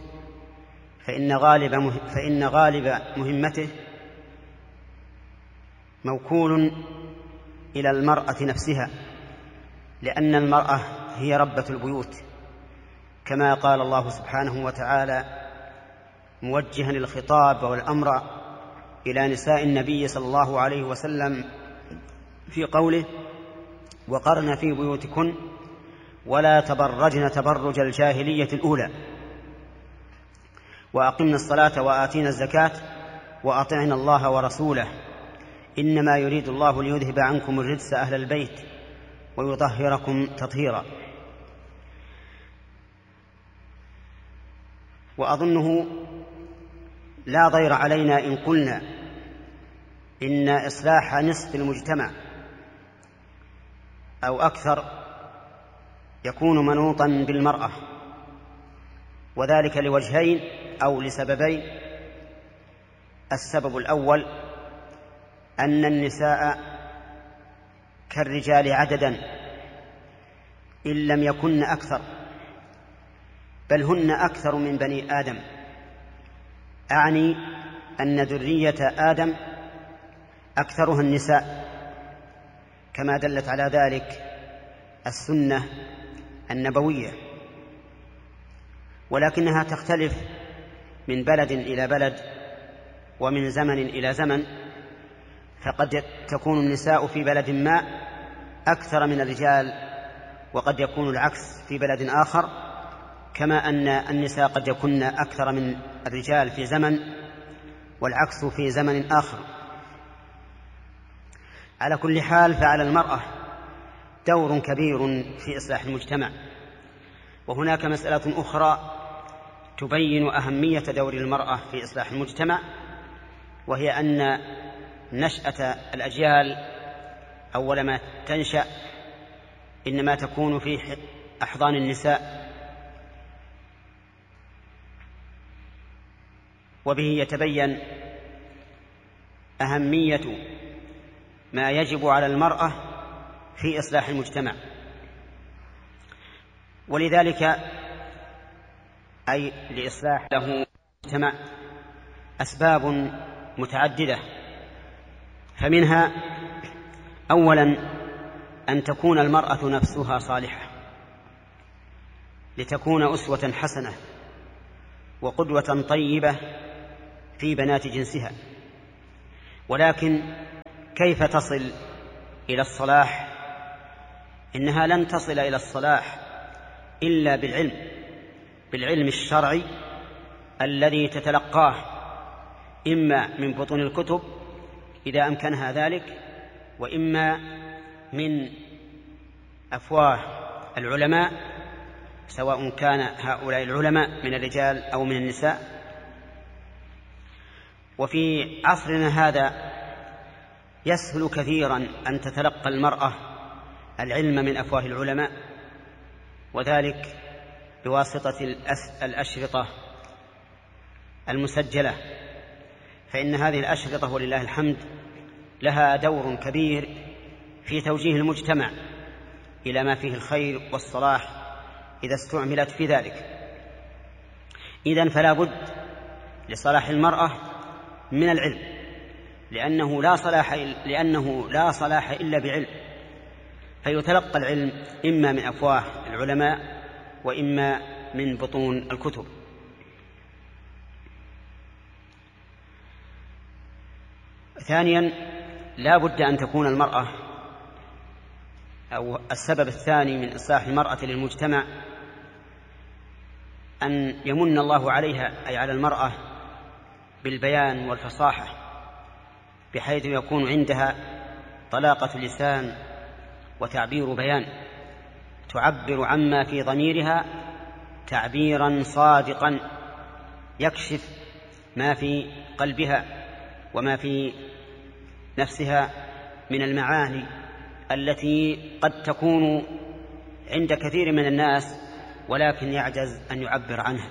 فإن غالب مهمته موكول إلى المرأة نفسها، لأن المرأة هي ربة البيوت، كما قال الله سبحانه وتعالى موجها الخطاب والأمر إلى نساء النبي صلى الله عليه وسلم في قوله: وقرن في بيوتكن ولا تبرجن تبرج الجاهلية الأولى وأقمنا الصلاة وآتينا الزكاة وأطعنا الله ورسوله إنما يريد الله ليذهب عنكم الرجس أهل البيت ويطهركم تطهيرا. وأظنه لا ضير علينا إن قلنا إن إصلاح نصف المجتمع أو أكثر يكون منوطا بالمرأة، وذلك لوجهين أو لسببين. السبب الأول أن النساء كالرجال عددا إن لم يكن أكثر، بل هن أكثر من بني آدم، أعني أن ذرية آدم أكثرها النساء، كما دلت على ذلك السنة النبوية، ولكنها تختلف من بلد إلى بلد ومن زمن إلى زمن، فقد تكون النساء في بلد ما أكثر من الرجال، وقد يكون العكس في بلد آخر، كما أن النساء قد يكون أكثر من الرجال في زمن والعكس في زمن آخر. على كل حال، فعلى المرأة دور كبير في إصلاح المجتمع. وهناك مسألة أخرى تبين أهمية دور المرأة في إصلاح المجتمع، وهي أن نشأة الأجيال أول ما تنشأ إنما تكون في أحضان النساء، وبه يتبين أهمية ما يجب على المرأة في إصلاح المجتمع. ولذلك أي لإصلاح له المجتمع أسباب متعددة، فمنها أولا أن تكون المرأة نفسها صالحة لتكون أسوة حسنة وقدوة طيبة في بنات جنسها. ولكن كيف تصل إلى الصلاح؟ إنها لن تصل إلى الصلاح إلا بالعلم الشرعي الذي تتلقاه إما من بطون الكتب إذا أمكنها ذلك، وإما من أفواه العلماء، سواء كان هؤلاء العلماء من الرجال أو من النساء. وفي عصرنا هذا يسهل كثيرا أن تتلقى المرأة العلم من أفواه العلماء، وذلك بواسطة الأشرطة المسجلة، فإن هذه الأشرطة ولله الحمد لها دور كبير في توجيه المجتمع إلى ما فيه الخير والصلاح إذا استعملت في ذلك. إذن فلا بد لصلاح المرأة من العلم، لأنه لا صلاح إلا بعلم، فيتلقى العلم إما من أفواه العلماء وإما من بطون الكتب. ثانيا، لا بد أن تكون المرأة، أو السبب الثاني من إصلاح المرأة للمجتمع، أن يمن الله عليها أي على المرأة بالبيان والفصاحة، بحيث يكون عندها طلاقة لسان وتعبير بيان، تعبر عما في ضميرها تعبيرا صادقا يكشف ما في قلبها وما في نفسها من المعاني التي قد تكون عند كثير من الناس ولكن يعجز أن يعبر عنها،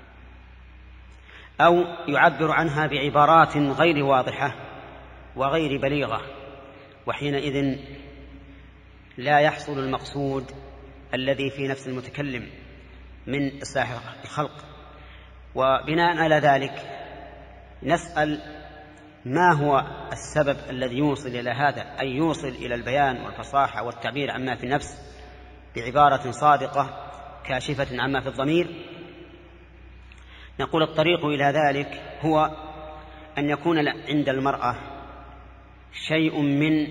أو يعبر عنها بعبارات غير واضحة وغير بليغة، وحينئذ لا يحصل المقصود الذي في نفس المتكلم من إصلاح الخلق. وبناء على ذلك نسأل ما هو السبب الذي يوصل إلى هذا، أي يوصل إلى البيان والفصاحة والتعبير عما في النفس بعبارة صادقة كاشفة عما في الضمير؟ نقول الطريق إلى ذلك هو أن يكون عند المرأة شيء من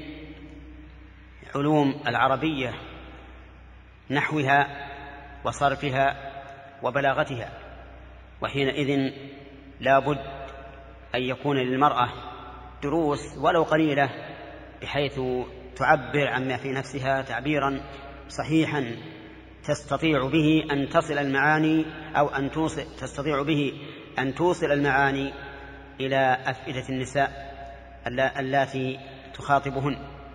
علوم العربية، نحوها وصرفها وبلاغتها، وحينئذ لا بد أن يكون للمرأة دروس ولو قليلة بحيث تعبر عما في نفسها تعبيرا صحيحا تستطيع به أن تصل المعاني، أو تستطيع به أن توصل المعاني إلى أفئدة النساء اللاتي تخاطبهن.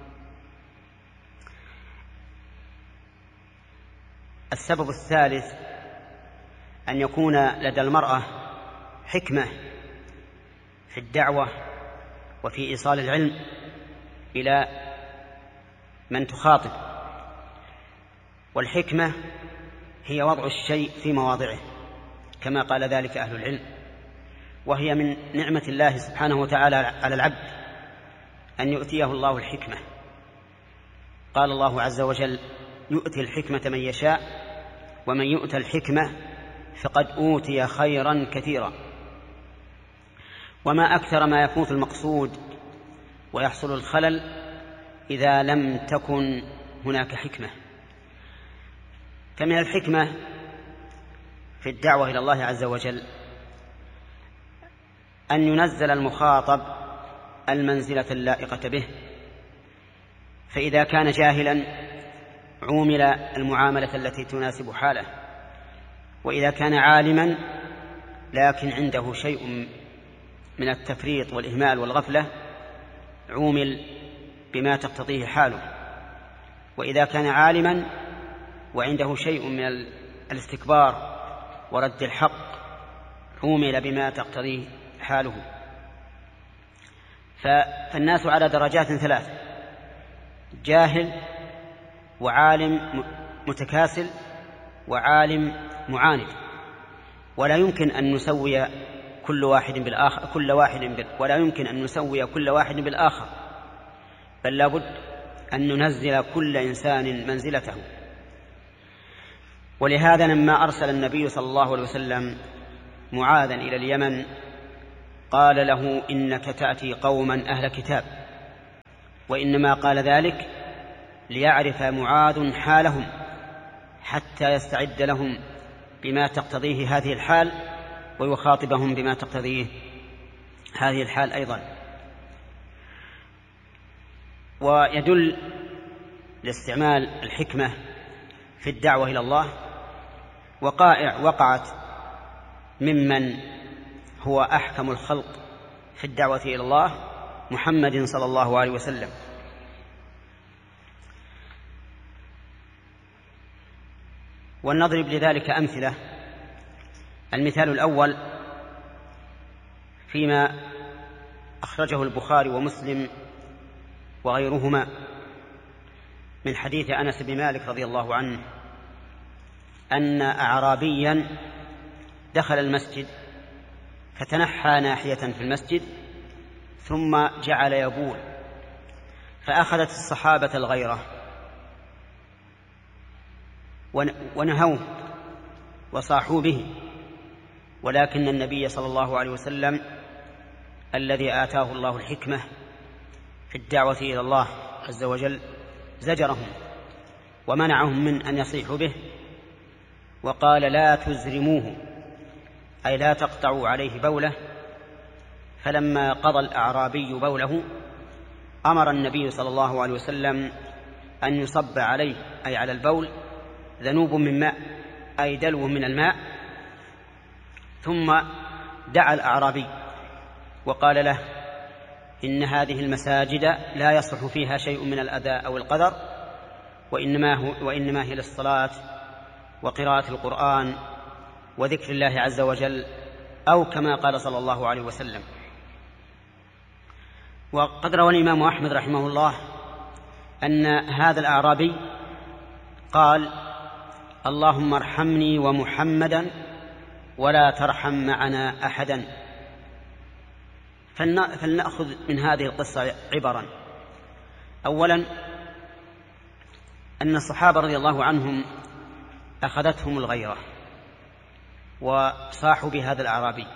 السبب الثالث أن يكون لدى المرأة حكمة في الدعوة وفي إيصال العلم إلى من تخاطب، والحكمة هي وضع الشيء في مواضعه كما قال ذلك أهل العلم، وهي من نعمة الله سبحانه وتعالى على العبد أن يؤتيه الله الحكمة. قال الله عز وجل: يؤتي الحكمة من يشاء ومن يؤتى الحكمة فقد أوتي خيرا كثيرا. وما أكثر ما يفوت المقصود ويحصل الخلل إذا لم تكن هناك حكمة. فمن الحكمة في الدعوة إلى الله عز وجل أن ينزل المخاطب المنزلة اللائقة به، فإذا كان جاهلا عومل المعاملة التي تناسب حاله، وإذا كان عالما لكن عنده شيء من التفريط والإهمال والغفلة عومل بما تقتضيه حاله، وإذا كان عالما وعنده شيء من الاستكبار ورد الحق عومل بما تقتضيه حاله. فالناس على درجات ثلاث: جاهل، وعالم متكاسل، وعالم معاند. ولا يمكن أن نسوي كل واحد بالآخر، ولا يمكن أن نسوي كل واحد بالآخر، بل لابد أن ننزل كل إنسان منزلته. ولهذا لما أرسل النبي صلى الله عليه وسلم معاذا إلى اليمن قال له إنك تأتي قوما أهل كتاب، وإنما قال ذلك ليعرف معاذ حالهم حتى يستعد لهم بما تقتضيه هذه الحال ويخاطبهم بما تقتضيه هذه الحال أيضا. ويدل لاستعمال الحكمة في الدعوة إلى الله وقعت ممن هو أحكم الخلق في الدعوة إلى الله محمد صلى الله عليه وسلم. ولنضرب لذلك أمثلة. المثال الأول فيما أخرجه البخاري ومسلم وغيرهما من حديث أنس بن مالك رضي الله عنه أن أعرابيا دخل المسجد فتنحى ناحية في المسجد ثم جعل يبول، فأخذت الصحابة الغيرة ونهوه وصاحوا به، ولكن النبي صلى الله عليه وسلم الذي آتاه الله الحكمة في الدعوة إلى الله عز وجل زجرهم ومنعهم من أن يصيحوا به، وقال لا تزرموه، أي لا تقطعوا عليه بوله. فلما قضى الأعرابي بوله أمر النبي صلى الله عليه وسلم أن يصب عليه، أي على البول، ذنوب من ماء، أي دلو من الماء. ثم دعا الأعرابي وقال له إن هذه المساجد لا يصلح فيها شيء من الأذى أو القدر، وإنما هي للصلاة وقراءة القرآن وذكر الله عز وجل، أو كما قال صلى الله عليه وسلم. وقد روى الإمام أحمد رحمه الله أن هذا الأعرابي قال اللهم ارحمني ومحمدا ولا ترحم معنا أحدا. فلنأخذ من هذه القصة عبرا. أولا أن الصحابة رضي الله عنهم أخذتهم الغيرة وصاحوا بهذا الأعرابي،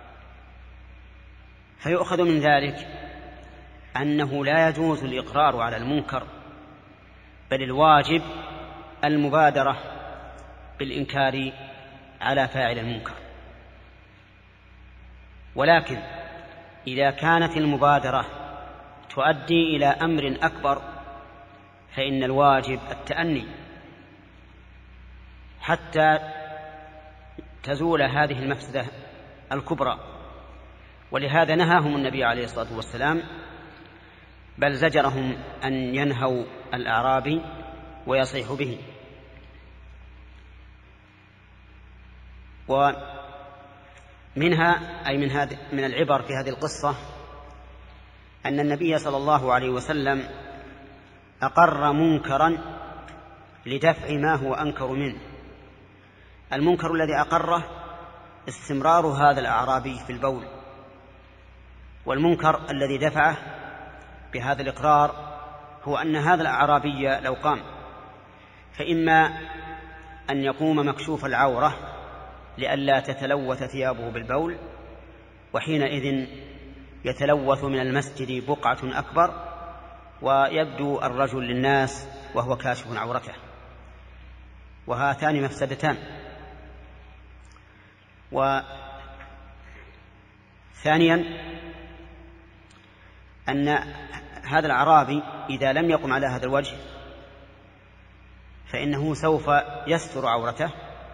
فيؤخذ من ذلك أنه لا يجوز الإقرار على المنكر، بل الواجب المبادرة بالإنكار على فاعل المنكر. ولكن إذا كانت المبادرة تؤدي إلى أمر أكبر فإن الواجب التأني حتى تزول هذه المفسدة الكبرى. ولهذا نهاهم النبي عليه الصلاة والسلام، بل زجرهم أن ينهوا الأعرابي ويصيحوا به. ومنها أي من العبر في هذه القصة أن النبي صلى الله عليه وسلم أقر منكرا لدفع ما هو أنكر منه. المنكر الذي أقره استمرار هذا الأعرابي في البول، والمنكر الذي دفعه بهذا الإقرار هو أن هذا الأعرابي لو قام فإما أن يقوم مكشوف العورة لئلا تتلوث ثيابه بالبول، وحينئذ يتلوث من المسجد بقعة أكبر ويبدو الرجل للناس وهو كاشف عورته، وهاتان مفسدتان. وثانيا أن هذا الأعرابي إذا لم يقم على هذا الوجه فإنه سوف يستر عورته،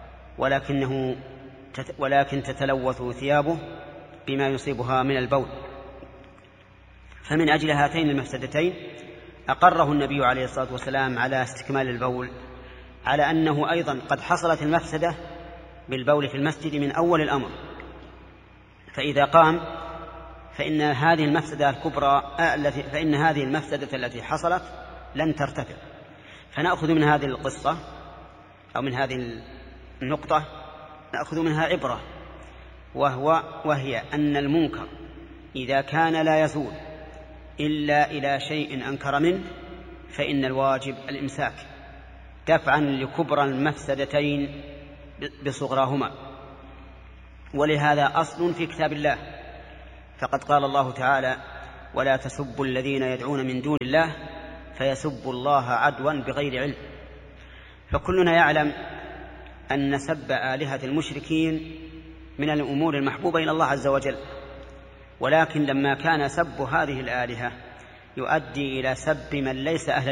ولكن تتلوث ثيابه بما يصيبها من البول. فمن أجل هاتين المفسدتين أقره النبي عليه الصلاة والسلام على استكمال البول، على أنه أيضا قد حصلت المفسدة بالبول في المسجد من أول الأمر، فإذا قام فإن هذه المفسدة الكبرى فإن هذه المفسدة التي حصلت لن ترتفع. فنأخذ من هذه القصة أو من هذه النقطة نأخذ منها عبرة، وهي أن المنكر إذا كان لا يزول إلا إلى شيء أنكر منه فإن الواجب الإمساك دفعا لكبرى المفسدتين بصغراهما. ولهذا أصل في كتاب الله، فقد قال الله تعالى: ولا تسبوا الذين يدعون من دون الله فيسبوا الله عدوا بغير علم. فكلنا يعلم أن سب آلهة المشركين من الأمور المحبوبة إلى الله عز وجل، ولكن لما كان سب هذه الآلهة يؤدي إلى سب من ليس أهلا